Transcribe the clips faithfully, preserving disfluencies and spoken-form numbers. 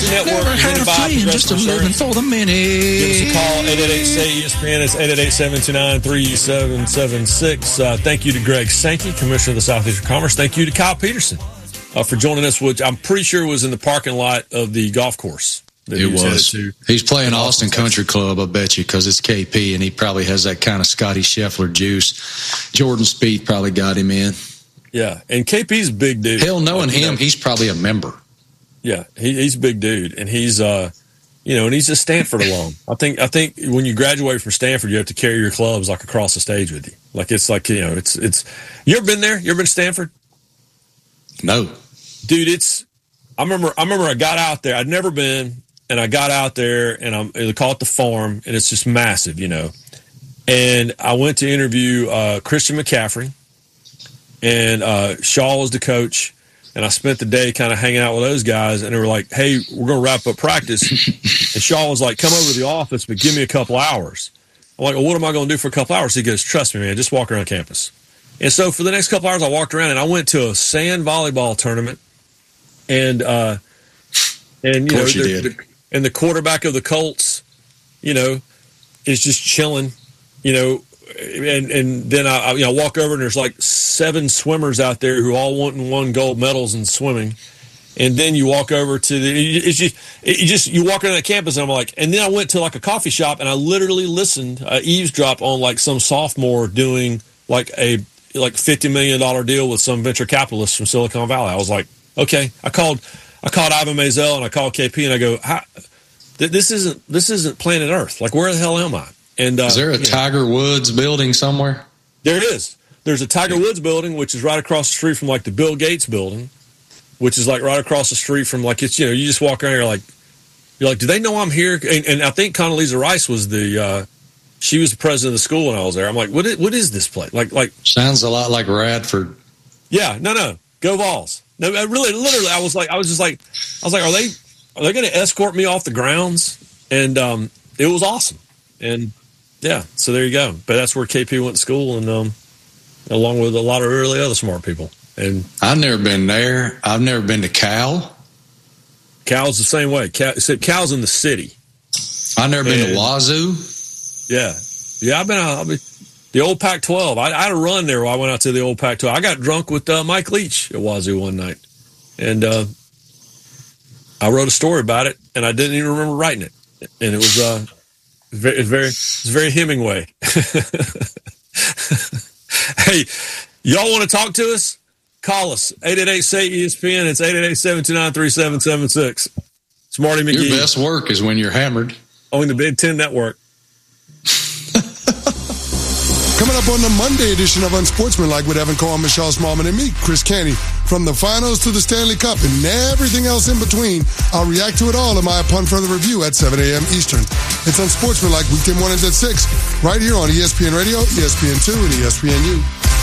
Network. Never had a friend, just a living for the minute. Give us a call, eight eight eight, S A Y, E S P N. It's eight eight eight, seven two nine, three seven seven six. Uh, thank you to Greg Sankey, Commissioner of the Southeastern Commerce. Thank you to Kyle Peterson uh, for joining us, which I'm pretty sure was in the parking lot of the golf course. It was. He's playing Austin Country Club, I bet you, because it's K P, and he probably has that kind of Scotty Scheffler juice. Jordan Spieth probably got him in. Yeah, and K P's a big dude. Hell, knowing like, him, know, he's probably a member. Yeah, he, he's a big dude, and he's, uh, you know, and he's a Stanford alum. I think, I think when you graduate from Stanford, you have to carry your clubs like across the stage with you. Like it's like you know, it's it's. You ever been there? You ever been to Stanford? No, dude. It's. I remember. I remember. I got out there. I'd never been. And I got out there, and I'm, they call it the Farm, and it's just massive, you know. And I went to interview uh, Christian McCaffrey, and uh, Shaw was the coach, and I spent the day kind of hanging out with those guys, and they were like, hey, we're going to wrap up practice. And Shaw was like, come over to the office, but give me a couple hours. I'm like, well, what am I going to do for a couple hours? He goes, trust me, man, just walk around campus. And so for the next couple hours, I walked around, and I went to a sand volleyball tournament, and, uh, and you know, you the, the, and the quarterback of the Colts, you know, is just chilling, you know, and and then I, I you know walk over and there's like seven swimmers out there who all want and won gold medals in swimming, and then you walk over to the it's just it, you just you walk around the campus and I'm like, and then I went to like a coffee shop and I literally listened, uh, eavesdrop on like some sophomore doing like a like fifty million dollar deal with some venture capitalist from Silicon Valley. I was like, okay, I called. I called Ivan Maisel and I called K P and I go, How, th- this isn't this isn't planet Earth. Like, where the hell am I? And uh, is there a Tiger know, Woods building somewhere? There is. There's a Tiger Woods building, which is right across the street from like the Bill Gates building, which is like right across the street from like it's you know you just walk around and you're like you're like, do they know I'm here? And, and I think Condoleezza Rice was the uh, she was the president of the school when I was there. I'm like, what is, what is this place? Like like sounds a lot like Radford. Yeah, no, no, go Vols. No, I really, literally, I was like, I was just like, I was like, are they, are they going to escort me off the grounds? And um, it was awesome. And yeah, so there you go. But that's where K P went to school, and um, along with a lot of really other smart people. And I've never been there. I've never been to Cal. Cal's the same way. Cal, except Cal's in the city. I've never and, been to Wazoo. Yeah, yeah, I've been. I've been The old Pac twelve. I, I had a run there while I went out to the old Pac twelve. I got drunk with uh, Mike Leach at Wazoo one night. And uh, I wrote a story about it, and I didn't even remember writing it. And it was uh, very, very, it's very Hemingway. Hey, y'all want to talk to us? Call us. eight eight eight, S A Y, E S P N. It's eight eight eight, seven two nine, three seven seven six. It's Marty McGee. Your best work is when you're hammered. On the Big Ten Network. Coming up on the Monday edition of Unsportsmanlike with Evan Cohen, Michelle Smallman, and me, Chris Canty. From the finals to the Stanley Cup and everything else in between, I'll react to it all in my upon further review at seven a.m. Eastern. It's Unsportsmanlike, weekday mornings at six, right here on E S P N Radio, E S P N two, and E S P N U.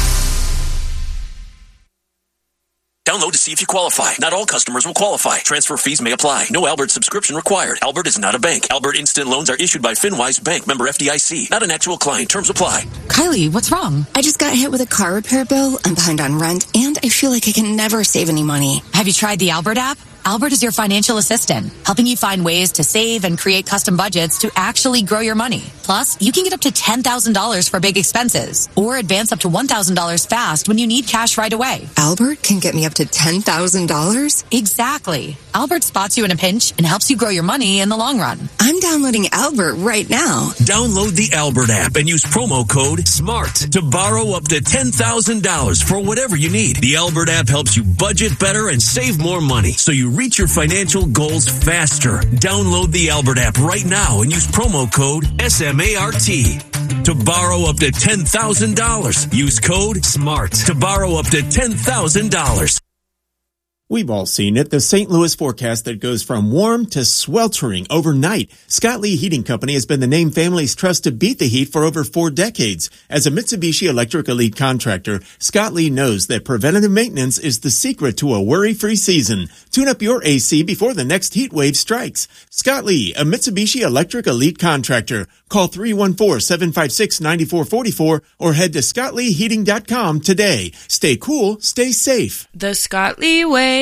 Download to see if you qualify. Not all customers will qualify. Transfer fees may apply. No Albert subscription required. Albert is not a bank. Albert Instant Loans are issued by FinWise Bank, member F D I C. Not an actual client. Terms apply. Kylie, what's wrong? I just got hit with a car repair bill. I'm behind on rent, and I feel like I can never save any money. Have you tried the Albert app? Albert is your financial assistant, helping you find ways to save and create custom budgets to actually grow your money. Plus, you can get up to ten thousand dollars for big expenses or advance up to one thousand dollars fast when you need cash right away. Albert can get me up to ten thousand dollars? Exactly. Albert spots you in a pinch and helps you grow your money in the long run. I'm downloading Albert right now. Download the Albert app and use promo code SMART to borrow up to ten thousand dollars for whatever you need. The Albert app helps you budget better and save more money, so you reach your financial goals faster. Download the Albert app right now and use promo code SMART to borrow up to ten thousand dollars. Use code SMART to borrow up to ten thousand dollars. We've all seen it, the Saint Louis forecast that goes from warm to sweltering overnight. Scott Lee Heating Company has been the name families trust to beat the heat for over four decades. As a Mitsubishi Electric Elite contractor, Scott Lee knows that preventative maintenance is the secret to a worry-free season. Tune up your A C before the next heat wave strikes. Scott Lee, a Mitsubishi Electric Elite contractor. Call three one four, seven five six, nine four four four or head to scott lee heating dot com today. Stay cool, stay safe. The Scott Lee way.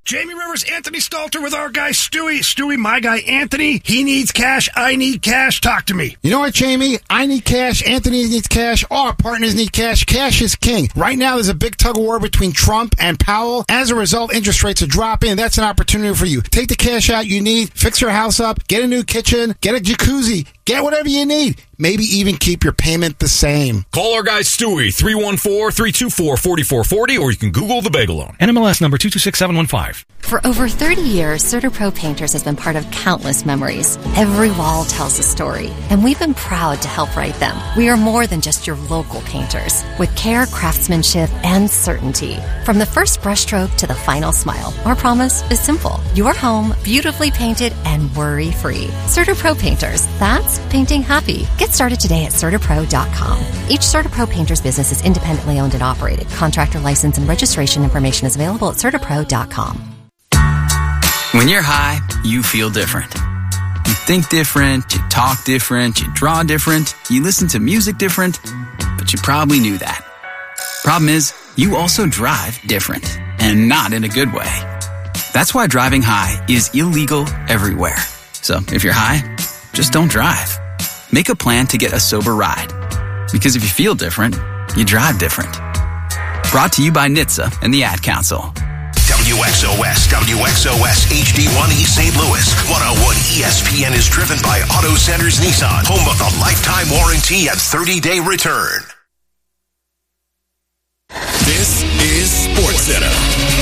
Jamie Rivers, Anthony Stalter with our guy Stewie. Stewie, my guy Anthony, he needs cash. I need cash. Talk to me. You know what, Jamie? I need cash. Anthony needs cash. All our partners need cash. Cash is king. Right now, there's a big tug of war between Trump and Powell. As a result, interest rates are dropping. That's an opportunity for you. Take the cash out you need. Fix your house up. Get a new kitchen. Get a jacuzzi. Get whatever you need. Maybe even keep your payment the same. Call our guy Stewie, three one four, three two four, four four four zero, or you can Google the Bagel Loan. N M L S number two two six seven one five. For over thirty years, CertaPro Painters has been part of countless memories. Every wall tells a story, and we've been proud to help write them. We are more than just your local painters, with care, craftsmanship, and certainty. From the first brushstroke to the final smile, our promise is simple. Your home, beautifully painted and worry-free. CertaPro Painters, that's painting happy. Get started today at Certa Pro dot com. Each CertaPro Painters business is independently owned and operated. Contractor license and registration information is available at Certa Pro dot com. When you're high, you feel different. You think different, you talk different, you draw different, you listen to music different, but you probably knew that. Problem is, you also drive different, and not in a good way. That's why driving high is illegal everywhere. So if you're high, just don't drive. Make a plan to get a sober ride. Because if you feel different, you drive different. Brought to you by N H T S A and the Ad Council. W X O S, W X O S H D one East Saint Louis. one oh one E S P N is driven by Auto Centers Nissan, home of the lifetime warranty and thirty-day return. This is SportsCenter.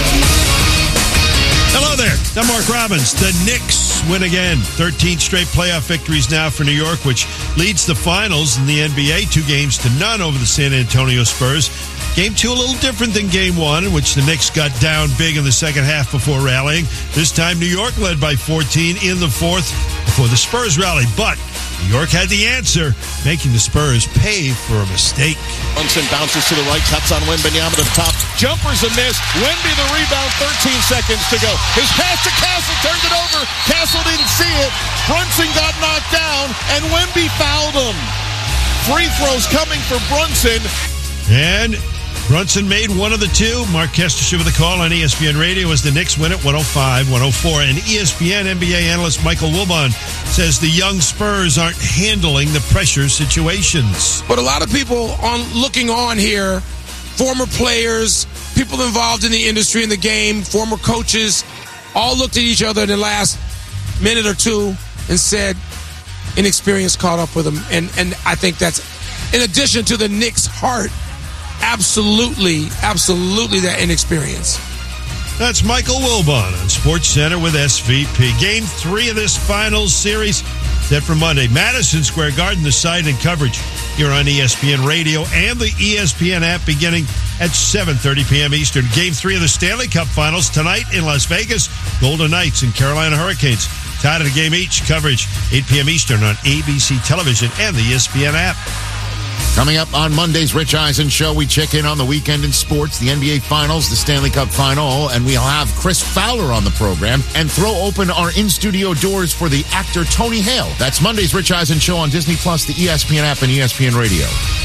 Hello there. I'm Mark Robbins. The Knicks win again. thirteen straight playoff victories now for New York, which leads the finals in the N B A, two games to none over the San Antonio Spurs. Game two a little different than game one, in which the Knicks got down big in the second half before rallying. This time, New York led by fourteen in the fourth before the Spurs rallied. But New York had the answer, making the Spurs pay for a mistake. Brunson bounces to the right, cuts on Wembanyama to the top. Jumpers a miss. Wemby the rebound, thirteen seconds to go. His pass to Castle, turned it over. Castle didn't see it. Brunson got knocked down, and Wemby fouled him. Free throws coming for Brunson. And Brunson made one of the two. Mark Kestership with a call on E S P N Radio as the Knicks win at one oh five one oh four. And E S P N N B A analyst Michael Wilbon says the young Spurs aren't handling the pressure situations. But a lot of people on looking on here, former players, people involved in the industry, in the game, former coaches, all looked at each other in the last minute or two and said, inexperience caught up with them. And, and I think that's, in addition to the Knicks' heart, Absolutely, absolutely that inexperience. That's Michael Wilbon on SportsCenter with S V P. Game three of this finals series set for Monday. Madison Square Garden, the site and coverage here on E S P N Radio and the E S P N app beginning at seven thirty p.m. Eastern. Game three of the Stanley Cup Finals tonight in Las Vegas. Golden Knights and Carolina Hurricanes tied at a game each. Coverage eight p.m. Eastern on A B C Television and the E S P N app. Coming up on Monday's Rich Eisen Show, we check in on the weekend in sports, the N B A Finals, the Stanley Cup Final, and we'll have Chris Fowler on the program and throw open our in-studio doors for the actor Tony Hale. That's Monday's Rich Eisen Show on Disney Plus, the E S P N app, and E S P N Radio.